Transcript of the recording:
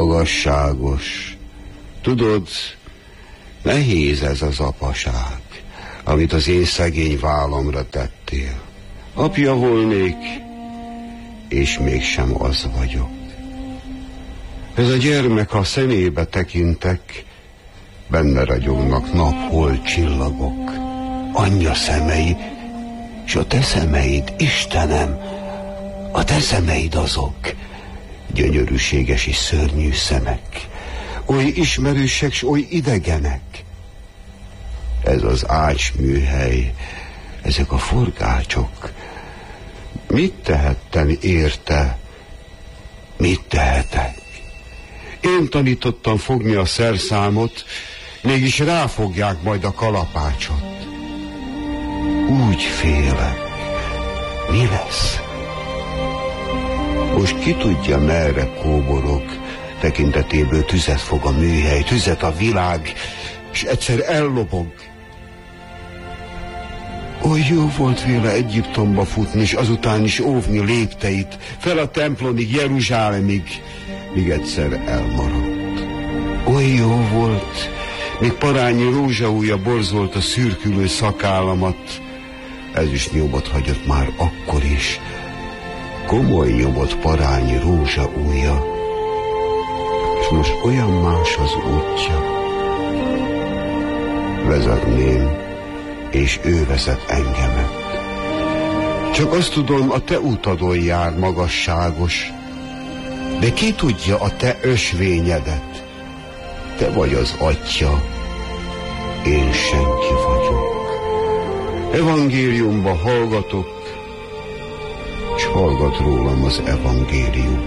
Magasságos, tudod, nehéz ez az apaság, amit az én szegény vállamra tettél. Apja volnék, és mégsem az vagyok. Ez a gyermek, ha szemébe tekintek, benne ragyognak nap, hold, csillagok. Anyja szemei, s a te szemeid, Istenem, a te szemeid azok, gyönyörűséges és szörnyű szemek, oly ismerősek, s oly idegenek. Ez az ácsműhely, ezek a forgácsok. Mit tehettem érte? Mit tehetek? Én tanítottam fogni a szerszámot, mégis ráfogják majd a kalapácsot. Úgy félek. Mi lesz? Most ki tudja, merre kóborog, tekintetéből tüzet fog a műhely, tüzet a világ, és egyszer ellobog. Oly jó volt véle Egyiptomba futni, és azután is óvni lépteit, fel a templomig, Jeruzsálemig, míg egyszer elmaradt. Oly jó volt, még parányi rózsaújja borzolt a szürkülő szakállamat, ez is nyomot hagyott már akkor is, komoly nyomot parányi rózsaújja, és most olyan más az útja. Vezetném, és ő vezet engemet. Csak azt tudom, a te utadon jár, magasságos, de ki tudja a te ösvényedet? Te vagy az atya, én senki vagyok. Evangéliumba hallgatok, s hallgat rólam az evangélium.